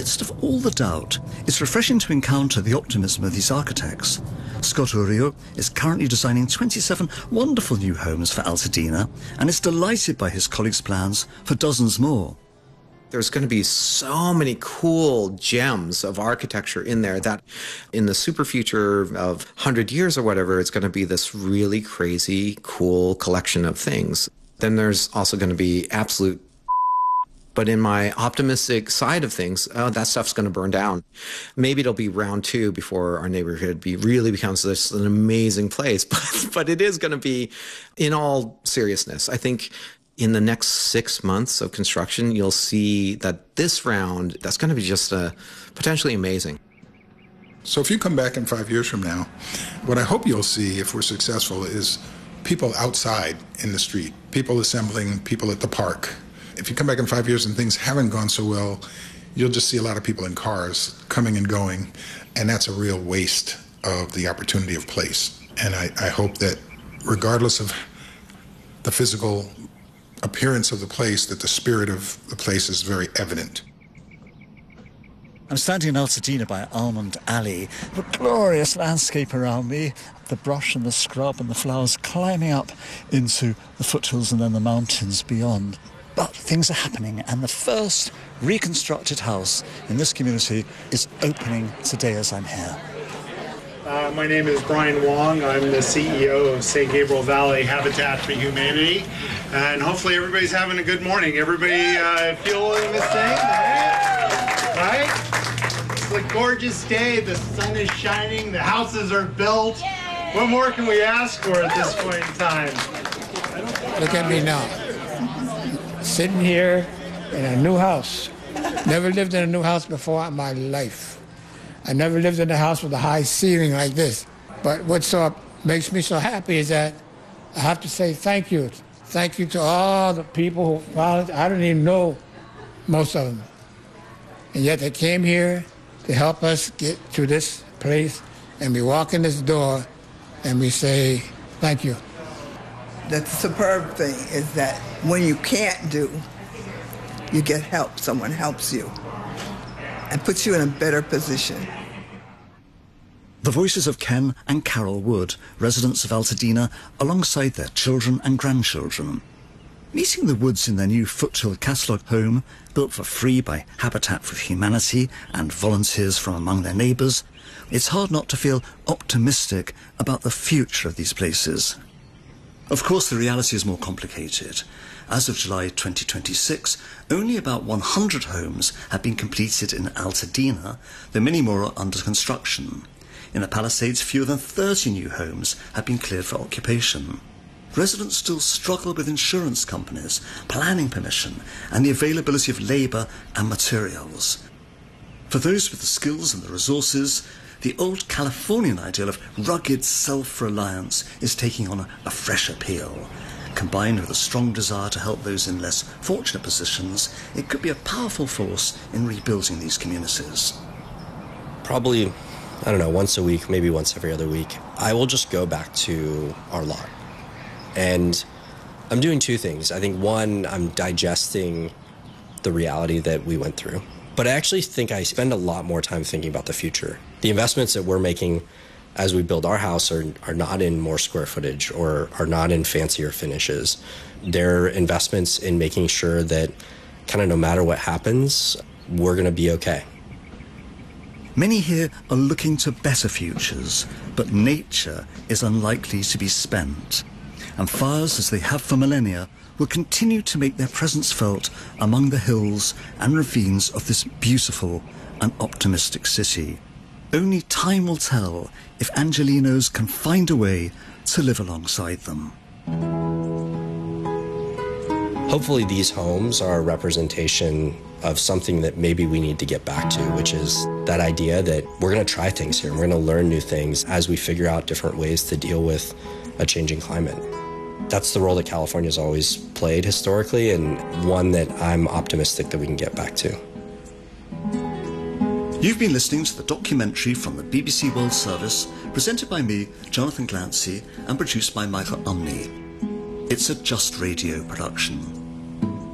midst of all the doubt, it's refreshing to encounter the optimism of these architects. Scott Urio is currently designing 27 wonderful new homes for Altadena and is delighted by his colleagues' plans for dozens more. There's going to be so many cool gems of architecture in there that in the super future of 100 years or whatever, it's going to be this really crazy, cool collection of things. Then there's also going to be absolute. But in my optimistic side of things, that stuff's going to burn down. Maybe it'll be round 2 before our neighborhood really becomes this an amazing place. But it is going to be, in all seriousness, I think in the next 6 months of construction, you'll see that this round, that's going to be just potentially amazing. So if you come back in 5 years from now, what I hope you'll see, if we're successful, is people outside in the street, people assembling, people at the park. If you come back in 5 years and things haven't gone so well, you'll just see a lot of people in cars coming and going, and that's a real waste of the opportunity of place. And I hope that regardless of the physical appearance of the place, that the spirit of the place is very evident. I'm standing in Altadena by Almond Alley, a glorious landscape around me, the brush and the scrub and the flowers climbing up into the foothills and then the mountains beyond. But things are happening, and the first reconstructed house in this community is opening today as I'm here. My name is Brian Wong. I'm the CEO of St. Gabriel Valley Habitat for Humanity. And hopefully everybody's having a good morning. Everybody feeling this thing, right? It's a gorgeous day. The sun is shining. The houses are built. What more can we ask for at this point in time? Look at me now. Sitting here in a new house. Never lived in a new house before in my life. I never lived in a house with a high ceiling like this. But what makes me so happy is that I have to say thank you. Thank you to all the people who volunteered. I don't even know most of them. And yet they came here to help us get to this place, and we walk in this door and we say thank you. The superb thing is that when you can't do, you get help. Someone helps you and puts you in a better position. The voices of Ken and Carol Wood, residents of Altadena, alongside their children and grandchildren. Meeting the Woods in their new Foothill Catalogue home, built for free by Habitat for Humanity and volunteers from among their neighbours, it's hard not to feel optimistic about the future of these places. Of course, the reality is more complicated. As of July 2026, only about 100 homes have been completed in Altadena, though many more are under construction. In the Palisades, fewer than 30 new homes have been cleared for occupation. Residents still struggle with insurance companies, planning permission, and the availability of labour and materials. For those with the skills and the resources, the old Californian ideal of rugged self-reliance is taking on a fresh appeal. Combined with a strong desire to help those in less fortunate positions, it could be a powerful force in rebuilding these communities. Probably, I don't know, once a week, maybe once every other week, I will just go back to our lot. And I'm doing two things. I think, one, I'm digesting the reality that we went through. But I actually think I spend a lot more time thinking about the future. The investments that we're making as we build our house are not in more square footage or are not in fancier finishes. They're investments in making sure that kind of no matter what happens, we're going to be okay. Many here are looking to better futures, but nature is unlikely to be spent. And fires, as they have for millennia, will continue to make their presence felt among the hills and ravines of this beautiful and optimistic city. Only time will tell if Angelenos can find a way to live alongside them. Hopefully these homes are a representation of something that maybe we need to get back to, which is that idea that we're going to try things here. We're going to learn new things as we figure out different ways to deal with a changing climate. That's the role that California's always played historically, and one that I'm optimistic that we can get back to. You've been listening to the documentary from the BBC World Service, presented by me, Jonathan Glancy, and produced by Michael Umney. It's a Just Radio production.